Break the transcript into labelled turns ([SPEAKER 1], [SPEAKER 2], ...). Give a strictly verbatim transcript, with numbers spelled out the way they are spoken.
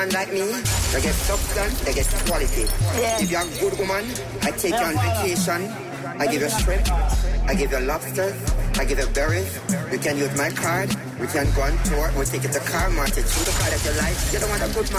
[SPEAKER 1] Like me, they get substance, they get quality. Yeah. If you're a good woman, I take you on vacation. I give you shrimp, I give you lobsters, I give you berries. You can use my card, we can go on tour, we'll take you to car market. Choose the car that you like. You don't want a good man.